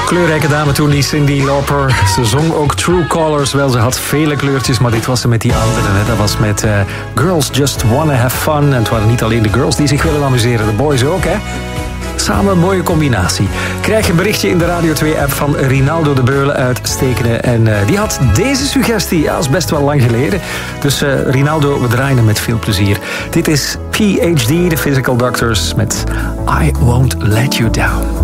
Kleurrijke dame toen, die Cyndi Lauper. Ze zong ook True Colors. Wel, ze had vele kleurtjes, maar dit was ze met die andere. Hè. Dat was met Girls Just Wanna Have Fun. En het waren niet alleen de girls die zich willen amuseren, de boys ook, hè. Samen een mooie combinatie. Krijg een berichtje in de Radio 2-app van Rinaldo de Beulen uit Stekenen. En die had deze suggestie. Ja, dat is best wel lang geleden. Dus Rinaldo, we draaien hem met veel plezier. Dit is PhD, de Physical Doctors, met I Won't Let You Down.